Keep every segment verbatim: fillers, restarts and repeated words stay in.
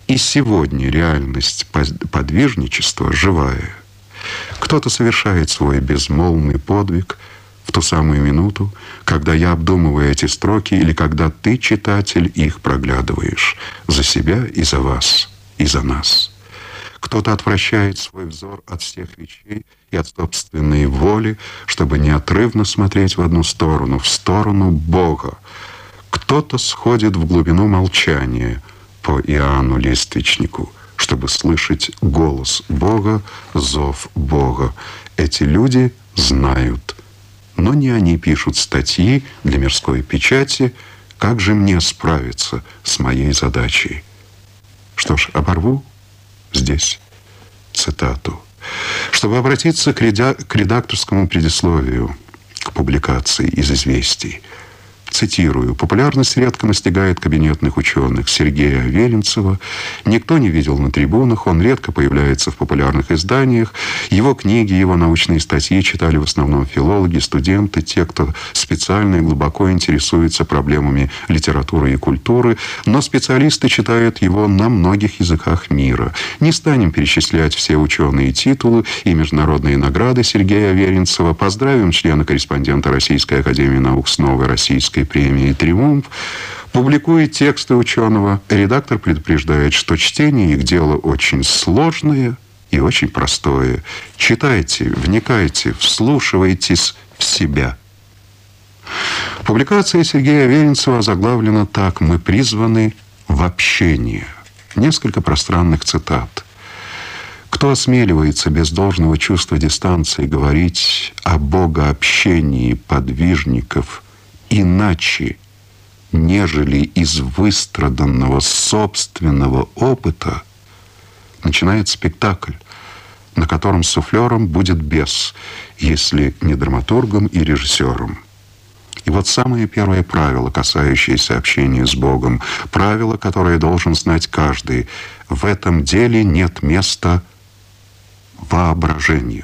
И сегодня реальность подвижничества живая. Кто-то совершает свой безмолвный подвиг в ту самую минуту, когда я обдумываю эти строки, или когда ты, читатель, их проглядываешь за себя и за вас, и за нас. Кто-то отвращает свой взор от всех вещей и от собственной воли, чтобы неотрывно смотреть в одну сторону, в сторону Бога. Кто-то сходит в глубину молчания по Иоанну Лествичнику, чтобы слышать голос Бога, зов Бога. Эти люди знают, но не они пишут статьи для мирской печати. Как же мне справиться с моей задачей? Что ж, оборву здесь цитату. Чтобы обратиться к, реда- к редакторскому предисловию к публикации из «Известий», цитирую: «Популярность редко настигает кабинетных ученых Сергея Аверинцева. Никто не видел на трибунах, он редко появляется в популярных изданиях. Его книги, его научные статьи читали в основном филологи, студенты, те, кто специально и глубоко интересуется проблемами литературы и культуры. Но специалисты читают его на многих языках мира. Не станем перечислять все ученые титулы и международные награды Сергея Аверинцева. Поздравим члена-корреспондента Российской академии наук с новой российской премии «Триумф». Публикуя тексты ученого, редактор предупреждает, что чтение их дело очень сложное и очень простое. Читайте, вникайте, вслушивайтесь в себя. Публикация Сергея Аверинцева заглавлена так: «Мы призваны в общение». Несколько пространных цитат. Кто осмеливается без должного чувства дистанции говорить о богообщении подвижников иначе, нежели из выстраданного собственного опыта, начинает спектакль, на котором суфлером будет бес, если не драматургом и режиссером. И вот самое первое правило, касающееся общения с Богом, правило, которое должен знать каждый: в этом деле нет места воображению.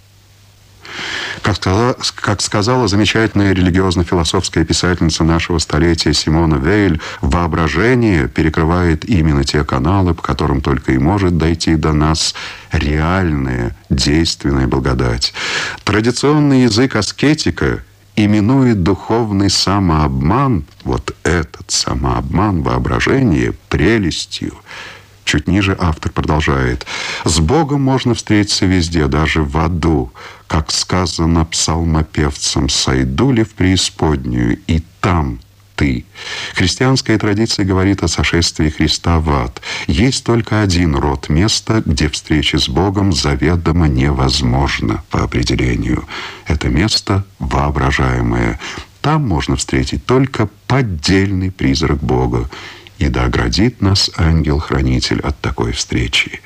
Как сказала, как сказала замечательная религиозно-философская писательница нашего столетия Симона Вейль, воображение перекрывает именно те каналы, по которым только и может дойти до нас реальная, действенная благодать. Традиционный язык аскетика именует духовный самообман, вот этот самообман, воображение, прелестью. Чуть ниже автор продолжает: «С Богом можно встретиться везде, даже в аду. Как сказано псалмопевцем: сойду ли в преисподнюю, и там ты». Христианская традиция говорит о сошествии Христа в ад. Есть только один род места, где встреча с Богом заведомо невозможна по определению. Это место воображаемое. Там можно встретить только поддельный призрак Бога. И да оградит нас ангел-хранитель от такой встречи.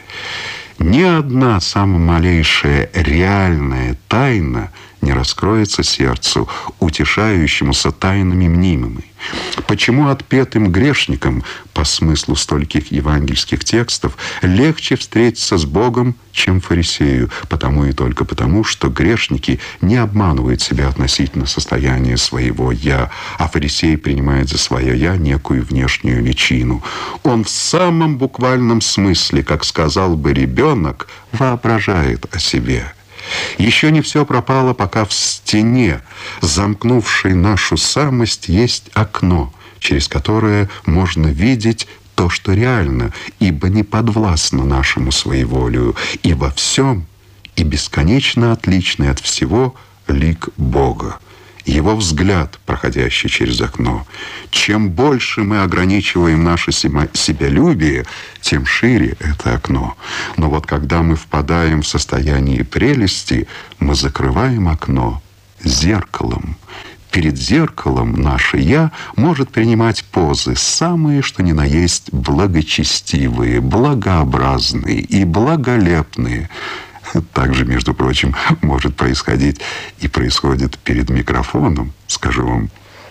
Ни одна самая малейшая реальная тайна не раскроется сердцу, утешающемуся тайнами мнимыми. Почему отпетым грешникам, по смыслу стольких евангельских текстов, легче встретиться с Богом, чем фарисею? Потому и только потому, что грешники не обманывают себя относительно состояния своего «я», а фарисей принимает за свое «я» некую внешнюю личину. Он в самом буквальном смысле, как сказал бы ребенок, воображает о себе. Еще не все пропало, пока в стене, замкнувшей нашу самость, есть окно, через которое можно видеть то, что реально, ибо не подвластно нашему своеволию, и во всем, и бесконечно отличный от всего лик Бога. Его взгляд, проходящий через окно. Чем больше мы ограничиваем наше себялюбие, тем шире это окно. Но вот когда мы впадаем в состояние прелести, мы закрываем окно зеркалом. Перед зеркалом наше «я» может принимать позы, самые что ни на есть благочестивые, благообразные и благолепные. Также, между прочим, может происходить и происходит перед микрофоном, скажу вам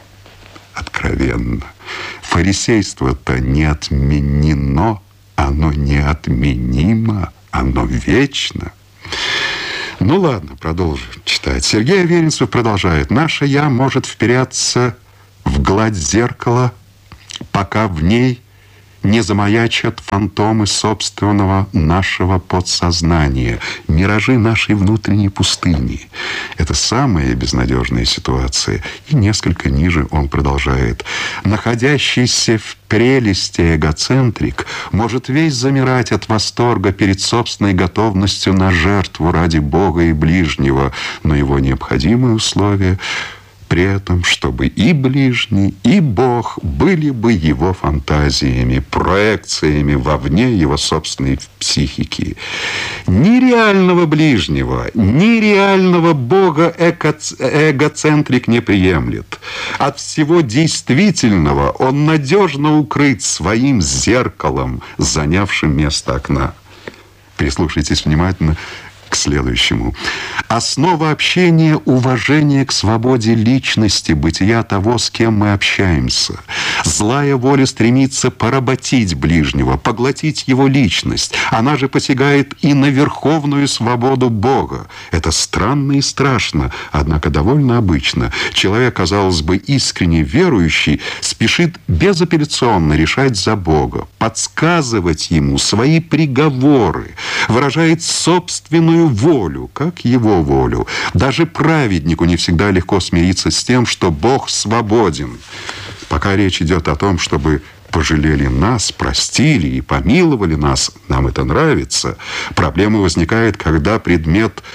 откровенно. Фарисейство-то не отменено, оно неотменимо, оно вечно. Ну ладно, продолжим читать. Сергей Аверинцев продолжает. «Наше «я» может вперяться в гладь зеркала, пока в ней не замаячат фантомы собственного нашего подсознания, миражи нашей внутренней пустыни. Это самая безнадежная ситуация. И несколько ниже он продолжает. Находящийся в прелести эгоцентрик может весь замирать от восторга перед собственной готовностью на жертву ради Бога и ближнего, но его необходимые условия при этом, чтобы и ближний, и Бог были бы его фантазиями, проекциями вовне его собственной психики. Ни реального ближнего, ни реального Бога эгоцентрик не приемлет. От всего действительного он надежно укрыт своим зеркалом, занявшим место окна. Прислушайтесь внимательно к следующему. Основа общения – уважение к свободе личности, бытия того, с кем мы общаемся. Злая воля стремится поработить ближнего, поглотить его личность. Она же посягает и на верховную свободу Бога. Это странно и страшно, однако довольно обычно. Человек, казалось бы, искренне верующий, спешит безапелляционно решать за Бога, подсказывать ему свои приговоры, выражает собственную волю, как его волю. Даже праведнику не всегда легко смириться с тем, что Бог свободен. Пока речь идет о том, чтобы пожалели нас, простили и помиловали нас, нам это нравится. Проблема возникает, когда предмет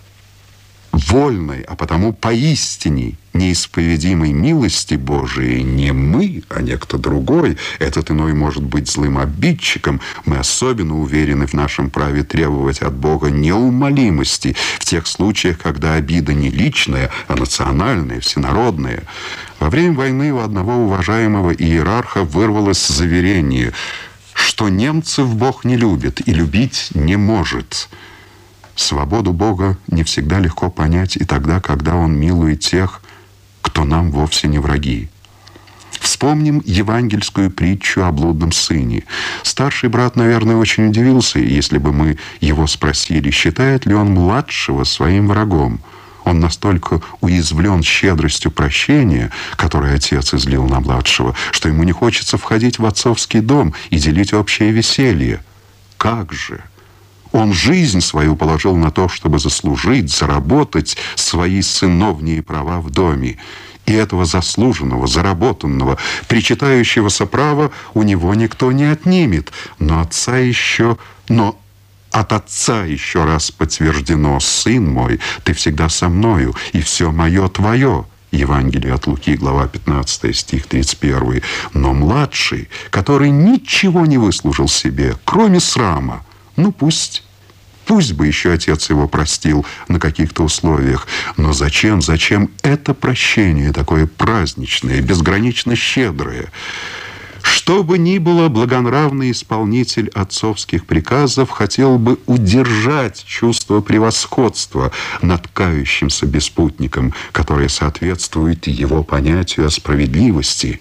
вольной, а потому поистине неисповедимой милости Божией не мы, а некто другой. Этот иной может быть злым обидчиком. Мы особенно уверены в нашем праве требовать от Бога неумолимости в тех случаях, когда обида не личная, а национальная, всенародная. Во время войны у одного уважаемого иерарха вырвалось заверение, что немцев Бог не любит и любить не может. Свободу Бога не всегда легко понять и тогда, когда Он милует тех, кто нам вовсе не враги. Вспомним евангельскую притчу о блудном сыне. Старший брат, наверное, очень удивился, если бы мы его спросили, считает ли он младшего своим врагом. Он настолько уязвлен щедростью прощения, которое отец излил на младшего, что ему не хочется входить в отцовский дом и делить общее веселье. Как же! Он жизнь свою положил на то, чтобы заслужить, заработать свои сыновние права в доме. И этого заслуженного, заработанного, причитающегося права у него никто не отнимет. Но отца еще... Но от отца еще раз подтверждено: «Сын мой, ты всегда со мною, и все мое твое». Евангелие от Луки, глава пятнадцатая, стих тридцать первый. Но младший, который ничего не выслужил себе, кроме срама, ну пусть, пусть бы еще отец его простил на каких-то условиях. Но зачем, зачем это прощение такое праздничное, безгранично щедрое? Что бы ни было, благонравный исполнитель отцовских приказов хотел бы удержать чувство превосходства над кающимся беспутником, которое соответствует его понятию о справедливости.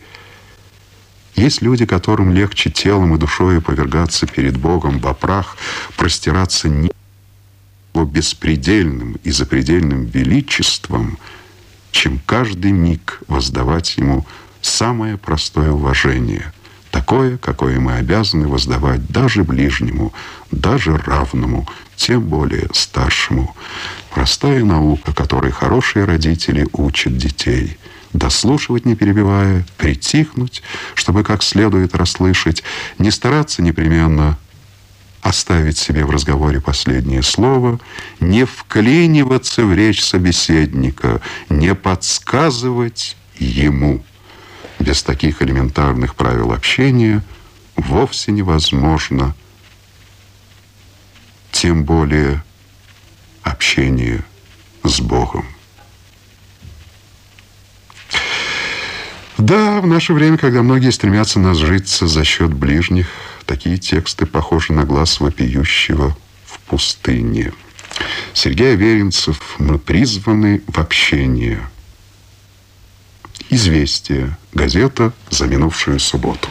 Есть люди, которым легче телом и душою повергаться перед Богом во прах, простираться не его беспредельным и запредельным величеством, чем каждый миг воздавать ему самое простое уважение, такое, какое мы обязаны воздавать даже ближнему, даже равному, тем более старшему. Простая наука, которой хорошие родители учат детей. Дослушивать, не перебивая, притихнуть, чтобы как следует расслышать, не стараться непременно оставить себе в разговоре последнее слово, не вклиниваться в речь собеседника, не подсказывать ему. Без таких элементарных правил общения вовсе невозможно, тем более общение с Богом. Да, в наше время, когда многие стремятся нажиться за счет ближних, такие тексты похожи на глаз вопиющего в пустыне. Сергей Аверинцев: «Мы призваны в общение». «Известия», газета за минувшую субботу.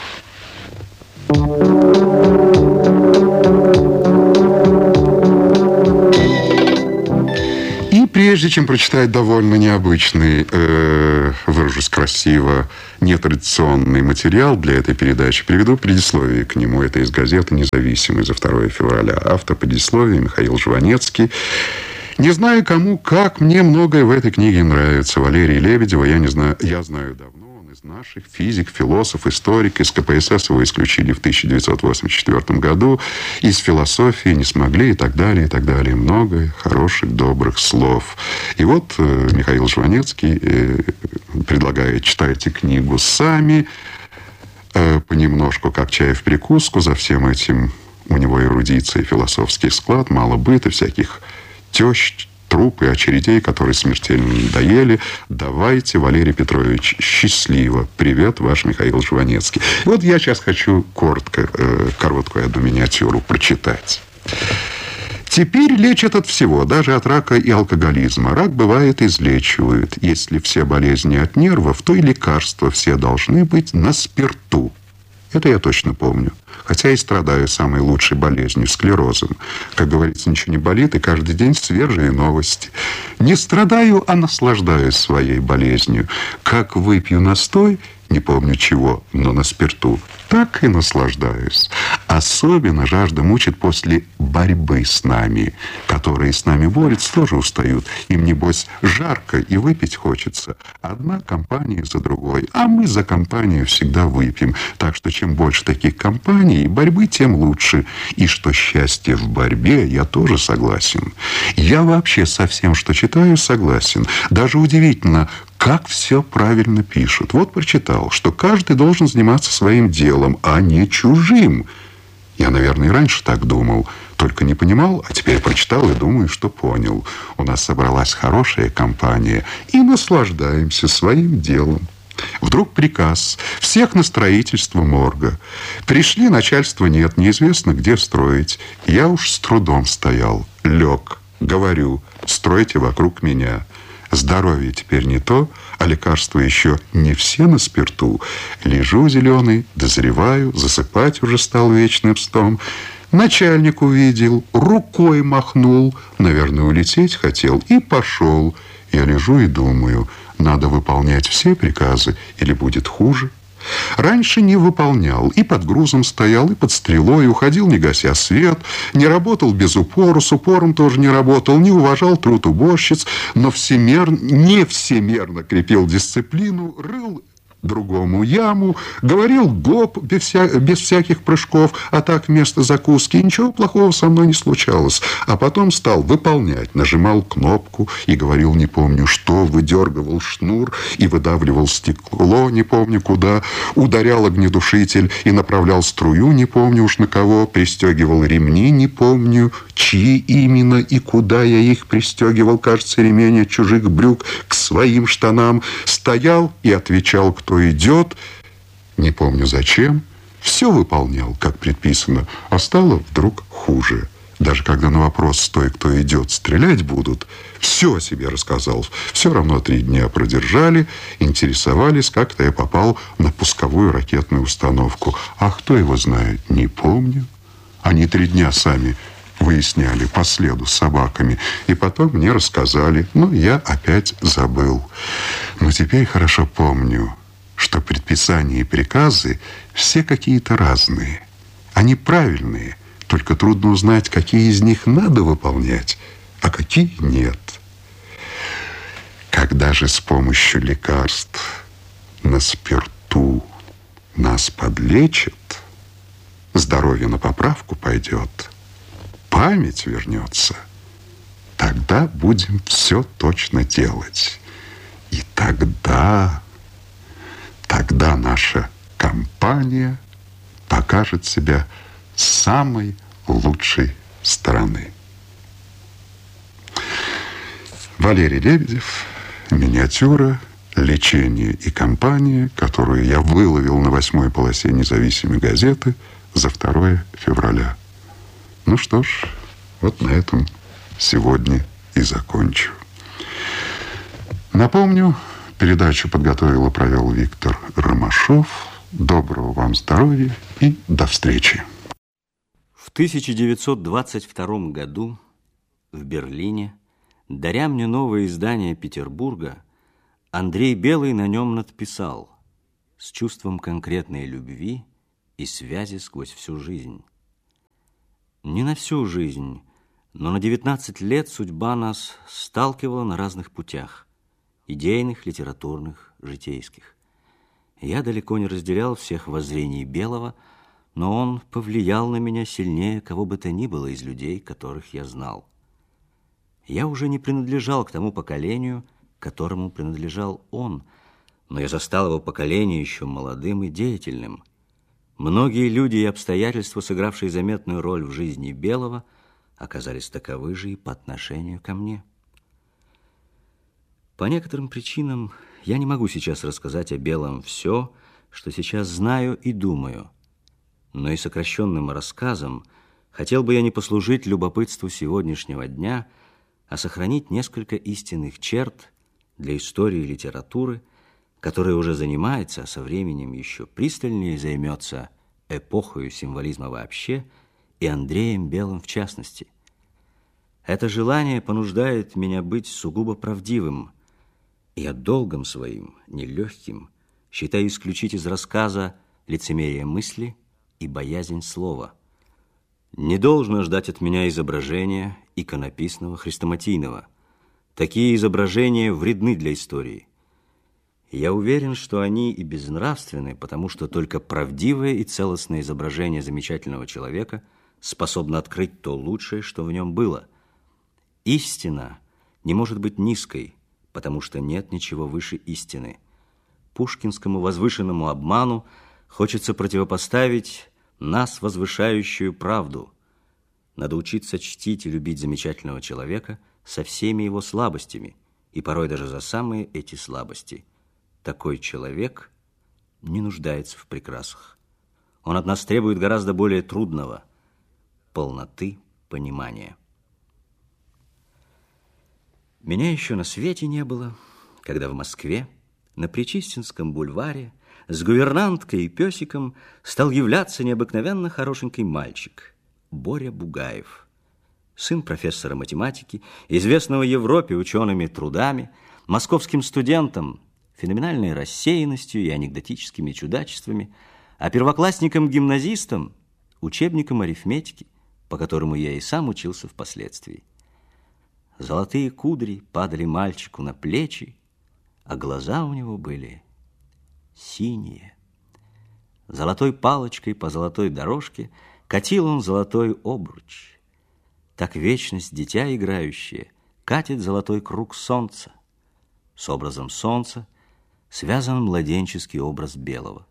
И прежде чем прочитать довольно необычный, э, выражусь красиво, нетрадиционный материал для этой передачи, приведу предисловие к нему. Это из газеты «Независимый» за второе февраля. Автор предисловия Михаил Жванецкий. Не знаю кому, как, мне многое в этой книге нравится. Валерия Лебедева я не знаю, я знаю давно. Он из наших, физик, философ, историк. Из ка пэ эс эс его исключили в тысяча девятьсот восемьдесят четвёртом году. Из философии не смогли и так далее, и так далее. Много хороших, добрых слов. И вот э, Михаил Жванецкий э, предлагает: читайте книгу сами, э, понемножку, как чай в прикуску. За всем этим у него эрудиция и философский склад, мало быта, всяких тещ, труп и очередей, которые смертельно надоели. Давайте, Валерий Петрович, счастливо. Привет, ваш Михаил Жванецкий. Вот я сейчас хочу коротко, э, короткую одну миниатюру прочитать. Теперь лечат от всего, даже от рака и алкоголизма. Рак, бывает, излечивают. Если все болезни от нервов, то и лекарства все должны быть на спирту. Это я точно помню. Хотя и страдаю самой лучшей болезнью – склерозом. Как говорится, ничего не болит, и каждый день свежие новости. Не страдаю, а наслаждаюсь своей болезнью. Как выпью настой, не помню чего, но на спирту, так и наслаждаюсь. Особенно жажда мучит после борьбы с нами. Которые с нами борются, тоже устают. Им, небось, жарко и выпить хочется. Одна компания за другой. А мы за компанию всегда выпьем. Так что чем больше таких компаний и борьбы, тем лучше. И что счастье в борьбе, я тоже согласен. Я вообще со всем, что читаю, согласен. Даже удивительно, как все правильно пишут. Вот прочитал, что каждый должен заниматься своим делом, а не чужим. Я, наверное, и раньше так думал, только не понимал, а теперь прочитал и думаю, что понял. У нас собралась хорошая компания, и наслаждаемся своим делом. Вдруг приказ: всех на строительство морга. Пришли, начальства нет, неизвестно, где строить. Я уж с трудом стоял, лег, говорю: стройте вокруг меня. Здоровье теперь не то, а лекарства еще не все на спирту. Лежу зеленый, дозреваю, засыпать уже стал вечным сном. Начальник увидел, рукой махнул, наверное, улететь хотел, и пошел. Я лежу и думаю, надо выполнять все приказы, или будет хуже. Раньше не выполнял, и под грузом стоял, и под стрелой, уходил, не гася свет, не работал без упора, с упором тоже не работал, не уважал труд уборщиц, но всемерно, не всемерно крепил дисциплину, рыл другому яму, говорил гоп без, вся, без всяких прыжков, а так вместо закуски. Ничего плохого со мной не случалось. А потом стал выполнять, нажимал кнопку и говорил не помню что, выдергивал шнур и выдавливал стекло не помню куда, ударял огнедушитель и направлял струю не помню уж на кого, пристегивал ремни не помню чьи именно и куда я их пристегивал, кажется, ремень от чужих брюк к своим штанам, стоял и отвечал, кто идет, не помню зачем, все выполнял, как предписано, а стало вдруг хуже. Даже когда на вопрос «стой, кто идет, стрелять будут», все о себе рассказал. Все равно три дня продержали, интересовались, как-то я попал на пусковую ракетную установку. А кто его знает, не помню. Они три дня сами выясняли по следу с собаками. И потом мне рассказали. Но я опять забыл. Но теперь хорошо помню, что предписания и приказы все какие-то разные. Они правильные, только трудно узнать, какие из них надо выполнять, а какие нет. Когда же с помощью лекарств на спирту нас подлечат, здоровье на поправку пойдет, память вернется, тогда будем все точно делать. И тогда, тогда наша компания покажет себя с самой лучшей стороны. Валерий Лебедев, миниатюра «Лечение и компания», которую я выловил на восьмой полосе «Независимой» газеты за второе февраля. Ну что ж, вот на этом сегодня и закончу. Напомню, передачу подготовил и провел Виктор Ромашов. Доброго вам здоровья и до встречи. В тысяча девятьсот двадцать втором году в Берлине Даря мне новое издание Петербурга, Андрей Белый на нем надписал: «С чувством конкретной любви и связи сквозь всю жизнь». Не на всю жизнь, но на девятнадцать лет судьба нас сталкивала на разных путях – идейных, литературных, житейских. Я далеко не разделял всех воззрений Белого, но он повлиял на меня сильнее кого бы то ни было из людей, которых я знал. Я уже не принадлежал к тому поколению, которому принадлежал он, но я застал его поколение еще молодым и деятельным. Многие люди и обстоятельства, сыгравшие заметную роль в жизни Белого, оказались таковы же и по отношению ко мне. По некоторым причинам я не могу сейчас рассказать о Белом все, что сейчас знаю и думаю, но и сокращенным рассказом хотел бы я не послужить любопытству сегодняшнего дня, а сохранить несколько истинных черт для истории и литературы, которая уже занимается, а со временем еще пристальнее займется эпохою символизма вообще и Андреем Белым в частности. Это желание понуждает меня быть сугубо правдивым. Я долгом своим, нелегким, считаю исключить из рассказа лицемерие мысли и боязнь слова. Не должно ждать от меня изображения иконописного, хрестоматийного. Такие изображения вредны для истории. Я уверен, что они и безнравственны, потому что только правдивое и целостное изображение замечательного человека способно открыть то лучшее, что в нем было. Истина не может быть низкой, потому что нет ничего выше истины. Пушкинскому возвышенному обману хочется противопоставить нас возвышающую правду. Надо учиться чтить и любить замечательного человека со всеми его слабостями, и порой даже за самые эти слабости. Такой человек не нуждается в прекрасах. Он от нас требует гораздо более трудного – полноты понимания. Меня еще на свете не было, когда в Москве на Пречистинском бульваре с гувернанткой и песиком стал являться необыкновенно хорошенький мальчик Боря Бугаев, сын профессора математики, известного Европе учеными трудами, московским студентом, феноменальной рассеянностью и анекдотическими чудачествами, а первоклассником-гимназистом, учебником арифметики, по которому я и сам учился впоследствии. Золотые кудри падали мальчику на плечи, а глаза у него были синие. Золотой палочкой по золотой дорожке катил он золотой обруч. Так вечность, дитя играющее, катит золотой круг солнца. С образом солнца связан младенческий образ Белого.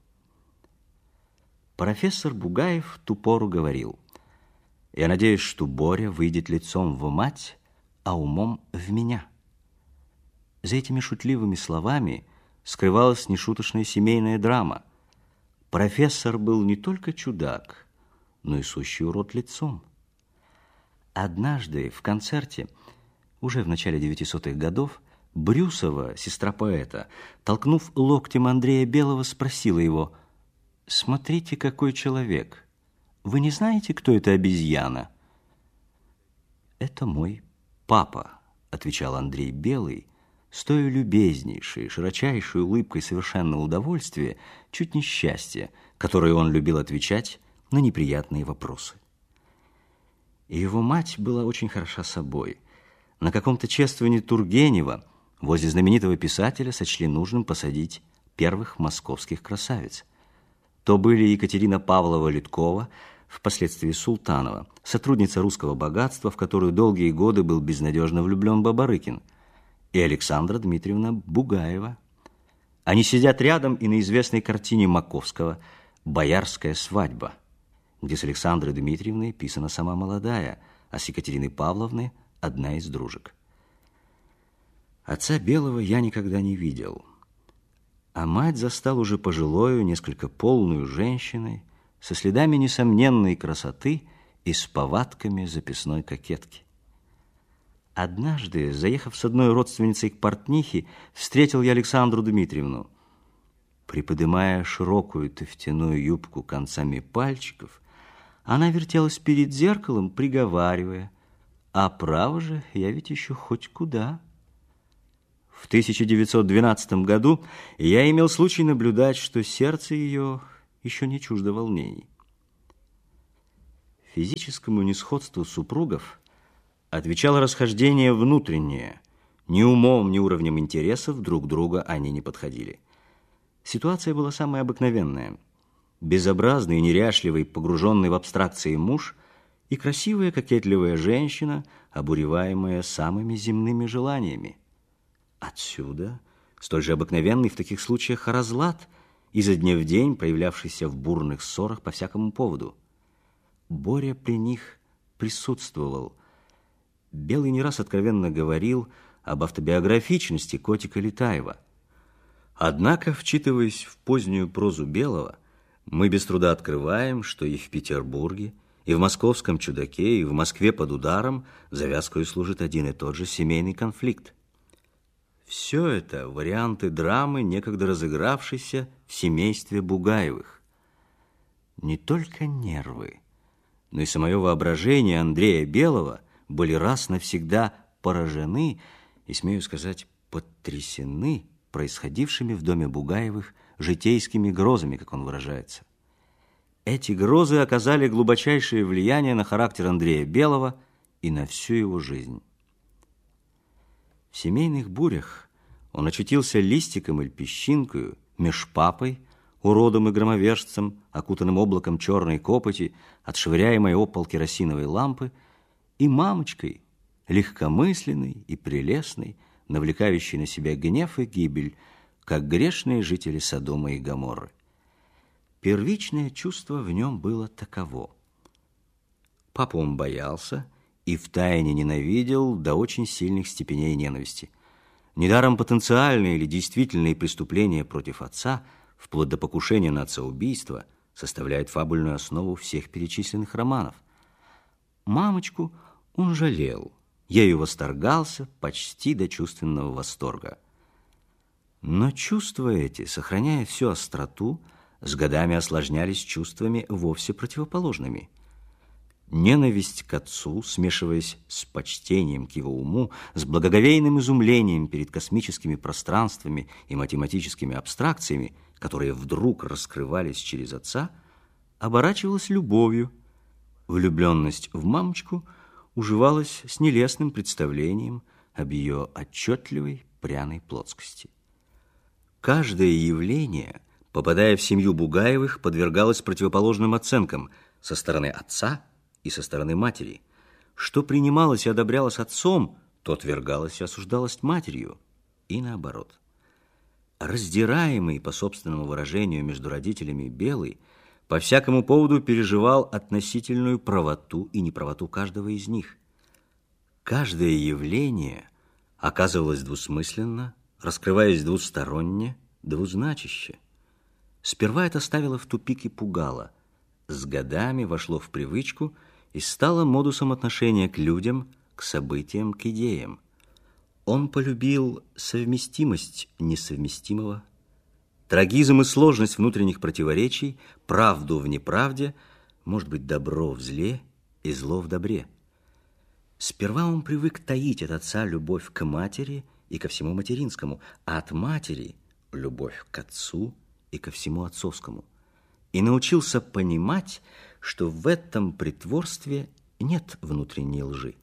Профессор Бугаев в ту пору говорил: «Я надеюсь, что Боря выйдет лицом в мать, а умом в меня». За этими шутливыми словами скрывалась нешуточная семейная драма. Профессор был не только чудак, но и сущий урод лицом. Однажды в концерте, уже в начале девятисотых годов, Брюсова, сестра поэта, толкнув локтем Андрея Белого, спросила его: «Смотрите, какой человек! Вы не знаете, кто эта обезьяна?» «Это мой папа», — отвечал Андрей Белый, с той любезнейшей, широчайшей улыбкой совершенного удовольствия, чуть не счастья, которой он любил отвечать на неприятные вопросы. И его мать была очень хороша собой. На каком-то чествовании Тургенева возле знаменитого писателя сочли нужным посадить первых московских красавиц. То были Екатерина Павлова-Литкова, впоследствии Султанова, сотрудница «Русского богатства», в которую долгие годы был безнадежно влюблен Бабарыкин, и Александра Дмитриевна Бугаева. Они сидят рядом и на известной картине Маковского «Боярская свадьба», где с Александрой Дмитриевной писана сама молодая, а с Екатериной Павловной одна из дружек. Отца Белого я никогда не видел, а мать застал уже пожилою, несколько полную женщиной, со следами несомненной красоты и с повадками записной кокетки. Однажды, заехав с одной родственницей к портнихе, встретил я Александру Дмитриевну. Приподымая широкую туфтяную юбку концами пальчиков, она вертелась перед зеркалом, приговаривая: А право же, я ведь еще хоть куда. В тысяча девятьсот двенадцатом году я имел случай наблюдать, что сердце ее еще не чуждо волнений. Физическому несходству супругов отвечало расхождение внутреннее. Ни умом, ни уровнем интересов друг друга они не подходили. Ситуация была самая обыкновенная. Безобразный, неряшливый, погруженный в абстракции муж и красивая, кокетливая женщина, обуреваемая самыми земными желаниями. Отсюда столь же обыкновенный в таких случаях разлад, изо дня в день проявлявшийся в бурных ссорах по всякому поводу. Боря при них присутствовал. Белый не раз откровенно говорил об автобиографичности котика Летаева. Однако, вчитываясь в позднюю прозу Белого, мы без труда открываем, что и в Петербурге, и в московском «Чудаке», и в Москве под ударом завязкой служит один и тот же семейный конфликт. Все это варианты драмы, некогда разыгравшейся в семействе Бугаевых. Не только нервы, но и самое воображение Андрея Белого были раз навсегда поражены и, смею сказать, потрясены происходившими в доме Бугаевых житейскими грозами, как он выражается. Эти грозы оказали глубочайшее влияние на характер Андрея Белого и на всю его жизнь. В семейных бурях он очутился листиком или песчинкою, меж папой, уродом и громовержцем, окутанным облаком черной копоти, от швыряемой об пол керосиновой лампы, и мамочкой, легкомысленной и прелестной, навлекающей на себя гнев и гибель, как грешные жители Содома и Гоморры. Первичное чувство в нем было таково. Папу он боялся и втайне ненавидел до очень сильных степеней ненависти. Недаром потенциальные или действительные преступления против отца, вплоть до покушения на отцеубийство, составляют фабульную основу всех перечисленных романов. Мамочку он жалел, ею восторгался почти до чувственного восторга. Но чувства эти, сохраняя всю остроту, с годами осложнялись чувствами вовсе противоположными. Ненависть к отцу, смешиваясь с почтением к его уму, с благоговейным изумлением перед космическими пространствами и математическими абстракциями, которые вдруг раскрывались через отца, оборачивалась любовью. Влюбленность в мамочку уживалась с нелестным представлением об ее отчетливой пряной плотскости. Каждое явление, попадая в семью Бугаевых, подвергалось противоположным оценкам со стороны отца и со стороны матери. Что принималось и одобрялось отцом, то отвергалось и осуждалось матерью, и наоборот. Раздираемый, по собственному выражению, между родителями Белый, по всякому поводу переживал относительную правоту и неправоту каждого из них. Каждое явление оказывалось двусмысленно, раскрываясь двусторонне, двузначище. Сперва это ставило в тупик и пугало, с годами вошло в привычку и стало модусом отношения к людям, к событиям, к идеям. Он полюбил совместимость несовместимого, трагизм и сложность внутренних противоречий, правду в неправде, может быть, добро в зле и зло в добре. Сперва он привык таить от отца любовь к матери и ко всему материнскому, а от матери – любовь к отцу и ко всему отцовскому. И научился понимать, что в этом притворстве нет внутренней лжи.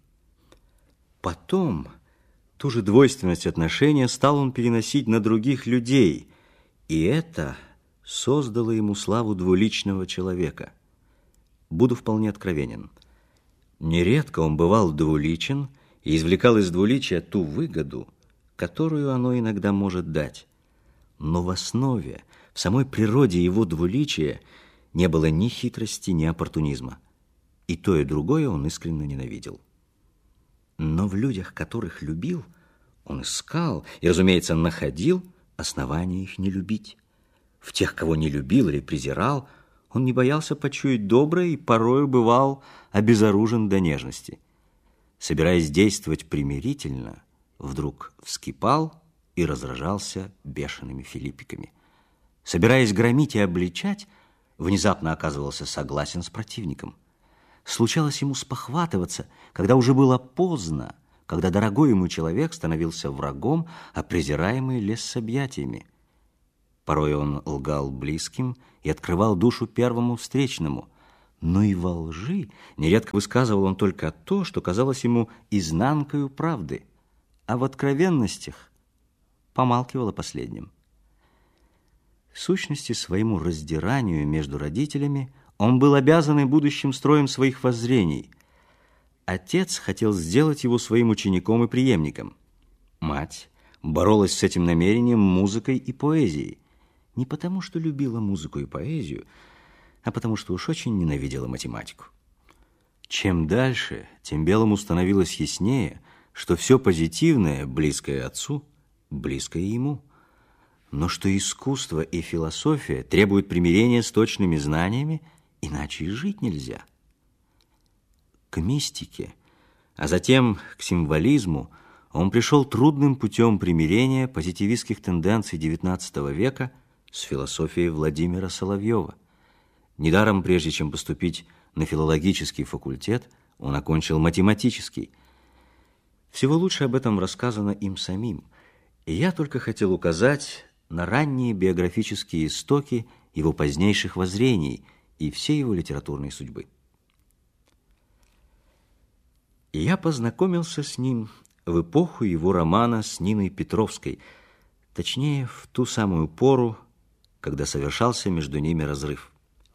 Потом ту же двойственность отношения стал он переносить на других людей, и это создало ему славу двуличного человека. Буду вполне откровенен. Нередко он бывал двуличен и извлекал из двуличия ту выгоду, которую оно иногда может дать. Но в основе, в самой природе его двуличия не было ни хитрости, ни оппортунизма. И то, и другое он искренне ненавидел. Но в людях, которых любил, он искал и, разумеется, находил основания их не любить. В тех, кого не любил или презирал, он не боялся почуять доброе и порою бывал обезоружен до нежности. Собираясь действовать примирительно, вдруг вскипал и разражался бешеными филиппиками. Собираясь громить и обличать, внезапно оказывался согласен с противником. Случалось ему спохватываться, когда уже было поздно, когда дорогой ему человек становился врагом, а презираемый лез с объятиями. Порой он лгал близким и открывал душу первому встречному, но и во лжи нередко высказывал он только то, что казалось ему изнанкою правды, а в откровенностях помалкивал о последнем. В сущности, своему раздиранию между родителями он был обязан и будущим строем своих воззрений. Отец хотел сделать его своим учеником и преемником. Мать боролась с этим намерением музыкой и поэзией. Не потому, что любила музыку и поэзию, а потому, что уж очень ненавидела математику. Чем дальше, тем Белому становилось яснее, что все позитивное, близкое отцу, близкое ему. Но что искусство и философия требуют примирения с точными знаниями, иначе и жить нельзя. К мистике, а затем к символизму он пришел трудным путем примирения позитивистских тенденций девятнадцатого века с философией Владимира Соловьева. Недаром, прежде чем поступить на филологический факультет, он окончил математический. Всего лучше об этом рассказано им самим, и я только хотел указать на ранние биографические истоки его позднейших воззрений и всей его литературной судьбы. И я познакомился с ним в эпоху его романа с Ниной Петровской, точнее, в ту самую пору, когда совершался между ними разрыв.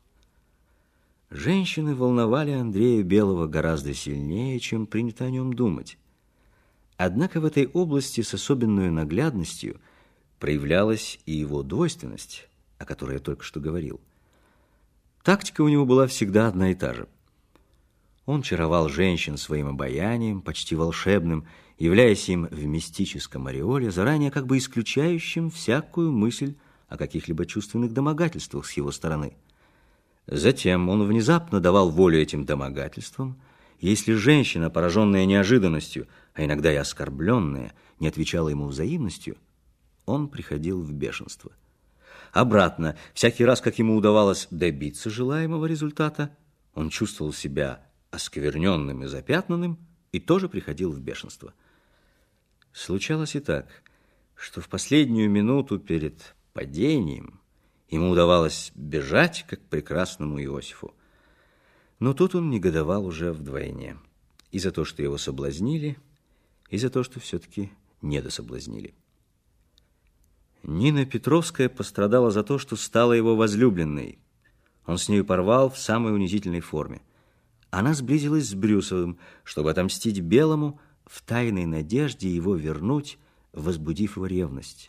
Женщины волновали Андрея Белого гораздо сильнее, чем принято о нем думать. Однако в этой области с особенной наглядностью проявлялась и его двойственность, о которой я только что говорил. Тактика у него была всегда одна и та же. Он чаровал женщин своим обаянием, почти волшебным, являясь им в мистическом ореоле, заранее как бы исключающим всякую мысль о каких-либо чувственных домогательствах с его стороны. Затем он внезапно давал волю этим домогательствам, и если женщина, пораженная неожиданностью, а иногда и оскорбленная, не отвечала ему взаимностью, он приходил в бешенство. Обратно, всякий раз, как ему удавалось добиться желаемого результата, он чувствовал себя оскверненным и запятнанным и тоже приходил в бешенство. Случалось и так, что в последнюю минуту перед падением ему удавалось бежать, как прекрасному Иосифу. Но тут он негодовал уже вдвойне. И за то, что его соблазнили, и за то, что все-таки недособлазнили. Нина Петровская пострадала за то, что стала его возлюбленной. Он с нею порвал в самой унизительной форме. Она сблизилась с Брюсовым, чтобы отомстить Белому в тайной надежде его вернуть, возбудив его ревность.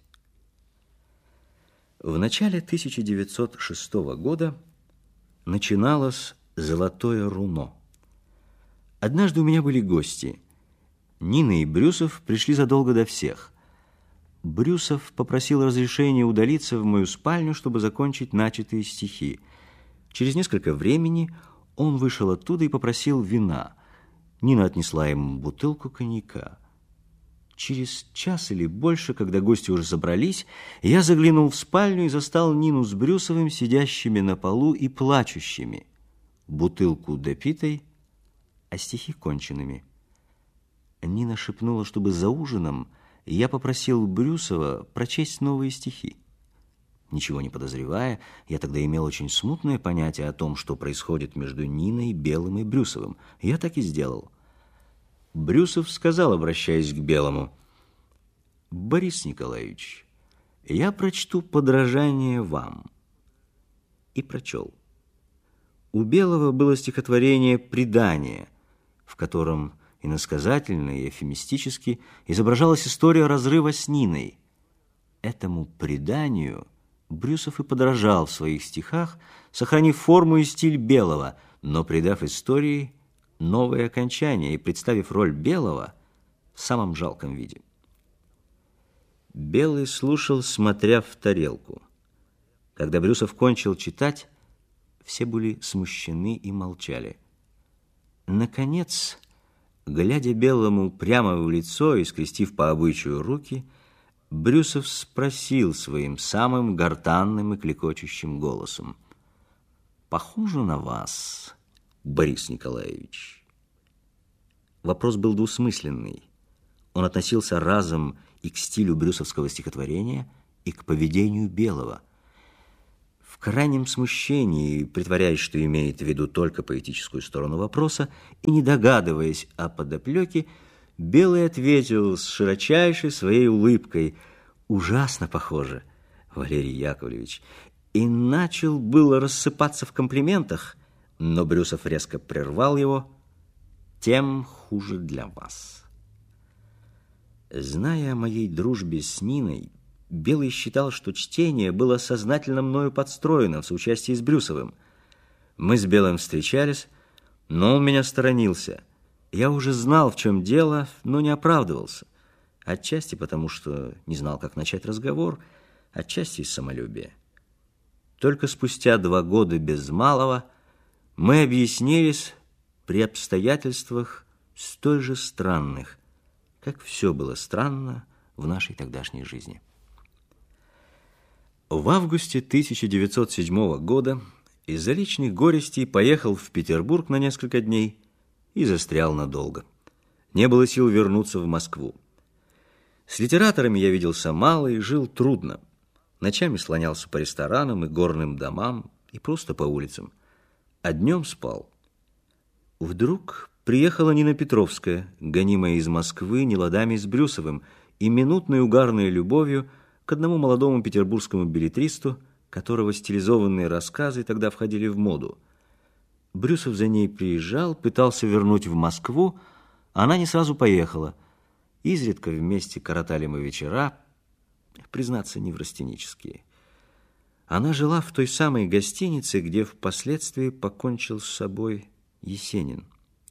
В начале тысяча девятьсот шестого года начиналось «Золотое руно». Однажды у меня были гости. Нина и Брюсов пришли задолго до всех. Брюсов попросил разрешения удалиться в мою спальню, чтобы закончить начатые стихи. Через несколько времени он вышел оттуда и попросил вина. Нина отнесла ему бутылку коньяка. Через час или больше, когда гости уже собрались, я заглянул в спальню и застал Нину с Брюсовым сидящими на полу и плачущими. Бутылку допитой, а стихи конченными. Нина шепнула, чтобы за ужином я попросил Брюсова прочесть новые стихи. Ничего не подозревая, я тогда имел очень смутное понятие о том, что происходит между Ниной, Белым и Брюсовым. Я так и сделал. Брюсов сказал, обращаясь к Белому: «Борис Николаевич, я прочту подражание вам». И прочел. У Белого было стихотворение «Предание», в котором иносказательно и эвфемистически изображалась история разрыва с Ниной. Этому преданию Брюсов и подражал в своих стихах, сохранив форму и стиль Белого, но придав истории новое окончание и представив роль Белого в самом жалком виде. Белый слушал, смотря в тарелку. Когда Брюсов кончил читать, все были смущены и молчали. Наконец, глядя Белому прямо в лицо и скрестив по обычаю руки, Брюсов спросил своим самым гортанным и клекочущим голосом: «Похоже на вас, Борис Николаевич? Вопрос был двусмысленный. Он относился разом и к стилю брюсовского стихотворения, и к поведению Белого. В крайнем смущении, притворяясь, что имеет в виду только поэтическую сторону вопроса, и не догадываясь о подоплеке, Белый ответил с широчайшей своей улыбкой: «Ужасно похоже, Валерий Яковлевич», и начал было рассыпаться в комплиментах, но Брюсов резко прервал его: «Тем хуже для вас». Зная о моей дружбе с Ниной, Белый считал, что чтение было сознательно мною подстроено в соучастии с Брюсовым. Мы с Белым встречались, но он меня сторонился. Я уже знал, в чем дело, но не оправдывался. Отчасти потому, что не знал, как начать разговор, отчасти из самолюбия. Только спустя два года без малого мы объяснились при обстоятельствах столь же странных, как все было странно в нашей тогдашней жизни. В августе тысяча девятьсот седьмого года из-за личных горестей поехал в Петербург на несколько дней и застрял надолго. Не было сил вернуться в Москву. С литераторами я виделся мало и жил трудно. Ночами слонялся по ресторанам и горным домам, и просто по улицам. А днем спал. Вдруг приехала Нина Петровская, гонимая из Москвы неладами с Брюсовым и минутной угарной любовью к одному молодому петербургскому беллетристу, которого стилизованные рассказы тогда входили в моду. Брюсов за ней приезжал, пытался вернуть в Москву, а она не сразу поехала. Изредка вместе коротали мы вечера, признаться, неврастенические. Она жила в той самой гостинице, где впоследствии покончил с собой Есенин.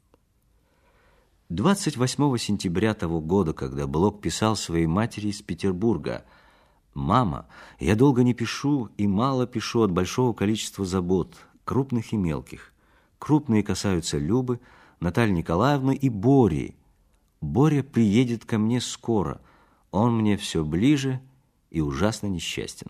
двадцать восьмого сентября того года, когда Блок писал своей матери из Петербурга: «Мама, я долго не пишу и мало пишу от большого количества забот, крупных и мелких. Крупные касаются Любы, Натальи Николаевны и Бори. Боря приедет ко мне скоро, он мне все ближе и ужасно несчастен».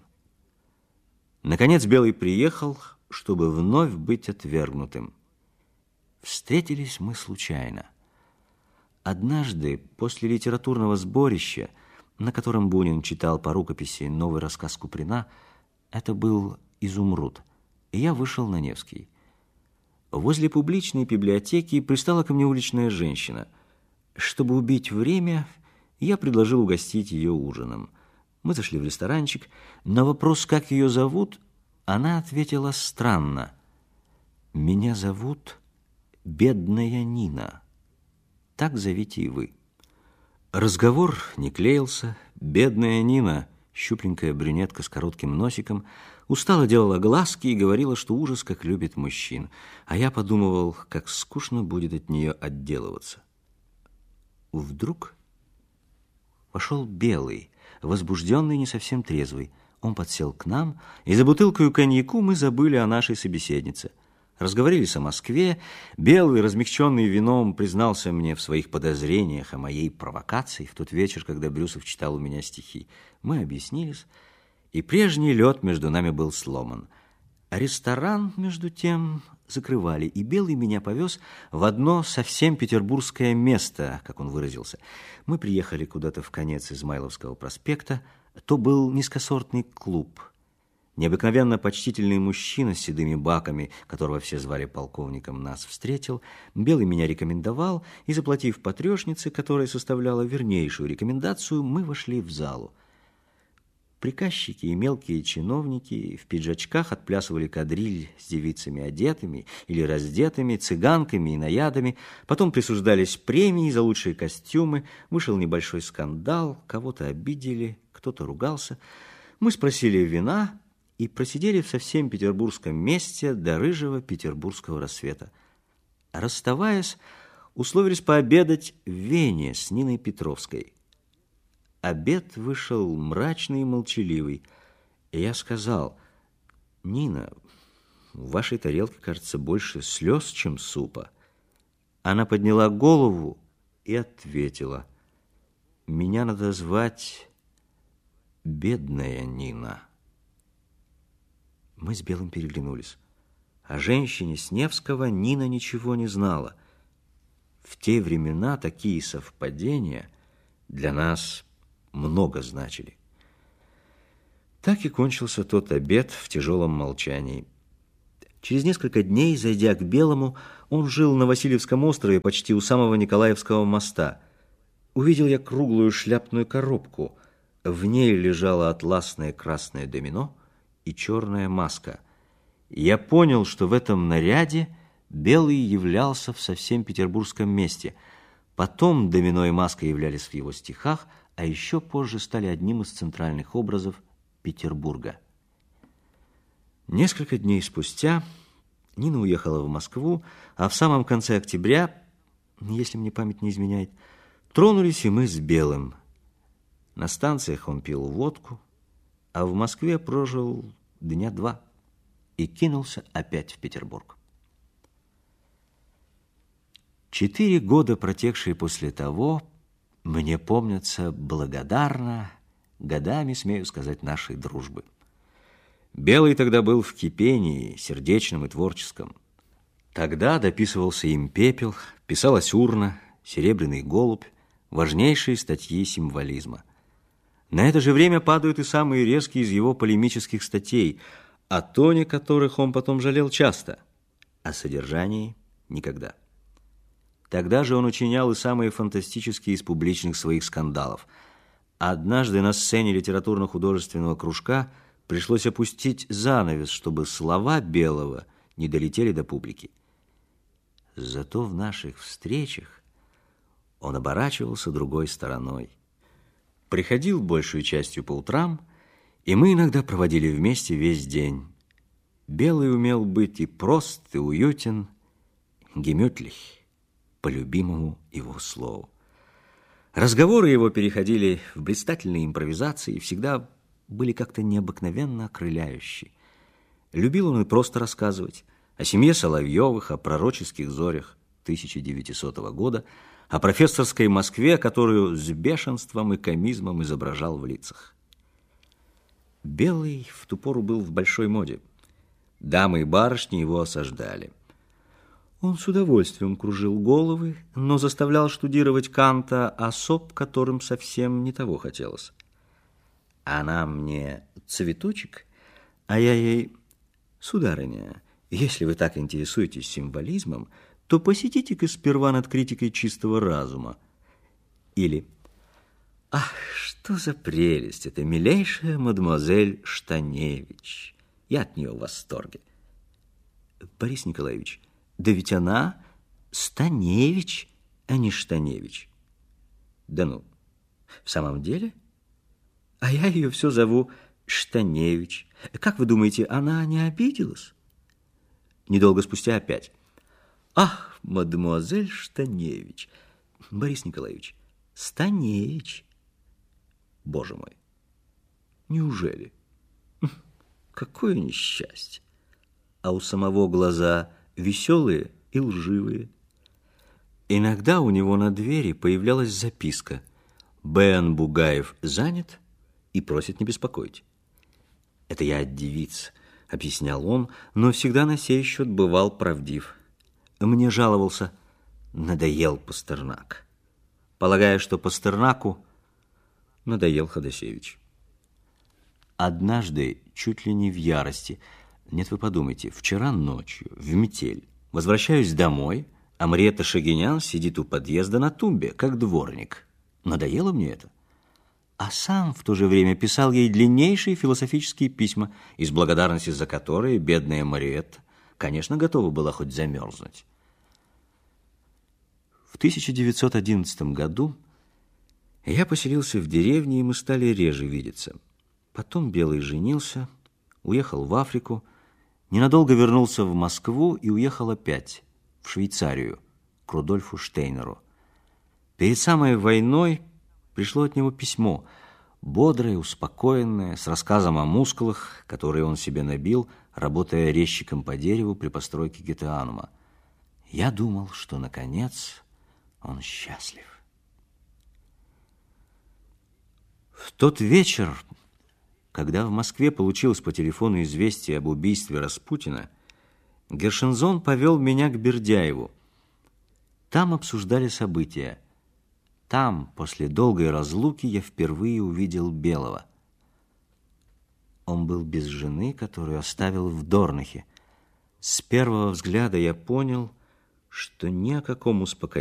Наконец Белый приехал, чтобы вновь быть отвергнутым. Встретились мы случайно. Однажды, после литературного сборища, на котором Бунин читал по рукописи новый рассказ Куприна, это был «Изумруд», и я вышел на Невский. Возле публичной библиотеки пристала ко мне уличная женщина. Чтобы убить время, я предложил угостить ее ужином. Мы зашли в ресторанчик. На вопрос, как ее зовут, она ответила странно: «Меня зовут Бедная Нина. Так зовите и вы». Разговор не клеился. Бедная Нина, щупленькая брюнетка с коротким носиком, устало делала глазки и говорила, что ужас как любит мужчин. А я подумывал, как скучно будет от нее отделываться. Вдруг вошел Белый, возбужденный, не совсем трезвый. Он подсел к нам, и за бутылкой коньяку мы забыли о нашей собеседнице. Разговорились о Москве. Белый, размягченный вином, признался мне в своих подозрениях о моей провокации в тот вечер, когда Брюсов читал у меня стихи. Мы объяснились, и прежний лед между нами был сломан. А ресторан, между тем, закрывали, и Белый меня повез в одно совсем петербургское место, как он выразился. Мы приехали куда-то в конец Измайловского проспекта. То был низкосортный клуб. Необыкновенно почтительный мужчина с седыми баками, которого все звали полковником, нас встретил. Белый меня рекомендовал, и, заплатив по трешнице, которая составляла вернейшую рекомендацию, мы вошли в залу. Приказчики и мелкие чиновники в пиджачках отплясывали кадриль с девицами одетыми или раздетыми, цыганками и наядами. Потом присуждались премии за лучшие костюмы. Вышел небольшой скандал, кого-то обидели, кто-то ругался. Мы спросили вина и просидели в совсем петербургском месте до рыжего петербургского рассвета. Расставаясь, условились пообедать в Вене с Ниной Петровской. Обед вышел мрачный и молчаливый. И я сказал: «Нина, в вашей тарелке, кажется, больше слез, чем супа». Она подняла голову и ответила: «Меня надо звать Бедная Нина». Мы с Белым переглянулись. О женщине с Невского Нина ничего не знала. В те времена такие совпадения для нас много значили. Так и кончился тот обед в тяжелом молчании. Через несколько дней, зайдя к Белому, он жил на Васильевском острове, почти у самого Николаевского моста. Увидел я круглую шляпную коробку. В ней лежало атласное красное домино и черная маска. Я понял, что в этом наряде Белый являлся в совсем петербургском месте. Потом домино и маска являлись в его стихах, а еще позже стали одним из центральных образов Петербурга. Несколько дней спустя Нина уехала в Москву, а в самом конце октября, если мне память не изменяет, тронулись и мы с Белым. На станциях он пил водку, а в Москве прожил дня два и кинулся опять в Петербург. Четыре года, протекшие после того, мне помнятся благодарно, годами, смею сказать, нашей дружбы. Белый тогда был в кипении, сердечном и творческом. Тогда дописывался им «Пепел», писалась «Урна», «Серебряный голубь», важнейшие статьи символизма. На это же время падают и самые резкие из его полемических статей, о тоне которых он потом жалел часто, о содержании никогда. Тогда же он учинял и самые фантастические из публичных своих скандалов. Однажды на сцене литературно-художественного кружка пришлось опустить занавес, чтобы слова Белого не долетели до публики. Зато в наших встречах он оборачивался другой стороной. Приходил большую частью по утрам, и мы иногда проводили вместе весь день. Белый умел быть и прост, и уютен, гемютлих, по любимому его слову. Разговоры его переходили в блистательные импровизации и всегда были как-то необыкновенно окрыляющие. Любил он и просто рассказывать о семье Соловьевых, о пророческих зорях тысяча девятисотого года, о профессорской Москве, которую с бешенством и комизмом изображал в лицах. Белый в ту пору был в большой моде. Дамы и барышни его осаждали. Он с удовольствием кружил головы, но заставлял штудировать Канта особ, которым совсем не того хотелось. Она мне цветочек, а я ей: сударыня, если вы так интересуетесь символизмом, то посидите-ка сперва над критикой чистого разума. Или: ах, что за прелесть, это милейшая мадемуазель Штаневич. Я от нее в восторге. Борис Николаевич, да ведь она Станевич, а не Штаневич. Да ну, в самом деле? А я ее все зову Штаневич. Как вы думаете, она не обиделась? Недолго спустя опять: ах, мадемуазель Штаневич. Борис Николаевич, Станевич. Боже мой, неужели? Какое несчастье! А у самого глаза веселые и лживые. Иногда у него на двери появлялась записка: Б Н Бугаев занят и просит не беспокоить. Это я от девиц, объяснял он, но всегда на сей счет бывал правдив. Мне жаловался: надоел Пастернак, полагая, что Пастернаку надоел Ходосевич. Однажды, чуть ли не в ярости, нет, вы подумайте, вчера ночью, в метель, возвращаюсь домой, а Мариэтта Шагинян сидит у подъезда на тумбе, как дворник. Надоело мне это. А сам в то же время писал ей длиннейшие философические письма, из благодарности за которые бедная Мариэтта, конечно, готова была хоть замерзнуть. В тысяча девятьсот одиннадцатом году я поселился в деревне, и мы стали реже видеться. Потом Белый женился, уехал в Африку, ненадолго вернулся в Москву и уехал опять в Швейцарию к Рудольфу Штейнеру. Перед самой войной пришло от него письмо, бодрое, успокоенное, с рассказом о мускулах, которые он себе набил, работая резчиком по дереву при постройке Гетеанума. Я думал, что, наконец, он счастлив. В тот вечер, когда в Москве получилось по телефону известие об убийстве Распутина, Гершензон повел меня к Бердяеву. Там обсуждали события. Там, после долгой разлуки, я впервые увидел Белого. Он был без жены, которую оставил в Дорнахе. С первого взгляда я понял, что ни о каком успокоении